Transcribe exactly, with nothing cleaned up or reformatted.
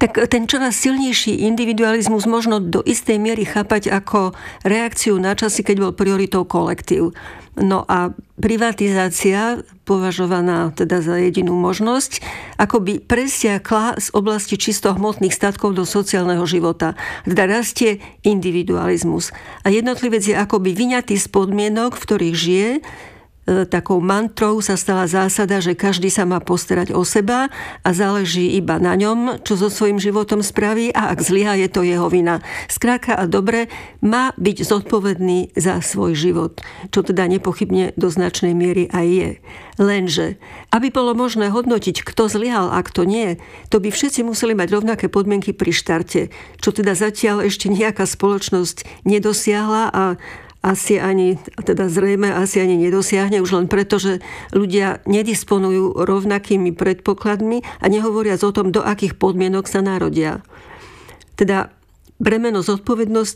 Tak ten čoraz silnejší individualizmus možno do istej miery chápať ako reakciu na časy, keď bol prioritou kolektív. No a privatizácia, považovaná teda za jedinú možnosť, akoby presiakla z oblasti čisto hmotných statkov do sociálneho života. Teda rastie individualizmus. A jednotlivec je akoby vyňatý z podmienok, v ktorých žije. Takou mantrou sa stala zásada, že každý sa má postarať o seba a záleží iba na ňom, čo so svojím životom spraví, a ak zlyhá, je to jeho vina. Skrátka a dobre, má byť zodpovedný za svoj život, čo teda nepochybne do značnej miery aj je. Lenže, aby bolo možné hodnotiť, kto zlyhal a kto nie, to by všetci museli mať rovnaké podmienky pri štarte, čo teda zatiaľ ešte nejaká spoločnosť nedosiahla a asi ani, teda zrejme asi ani nedosiahne, už len preto, že ľudia nedisponujú rovnakými predpokladmi a nehovoriac o tom, do akých podmienok sa narodia. Teda bremeno zodpovednosti